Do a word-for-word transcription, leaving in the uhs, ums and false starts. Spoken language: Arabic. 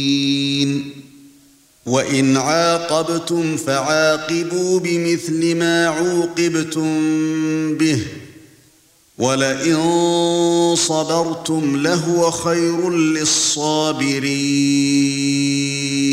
وَإِنْ عَاقَبْتُمْ فَعَاقِبُوا بِمِثْلِ مَا عُوقِبْتُمْ بِهِ وَلَئِنْ صَبَرْتُمْ لَهُوَ خَيْرٌ لِلصَّابِرِينَ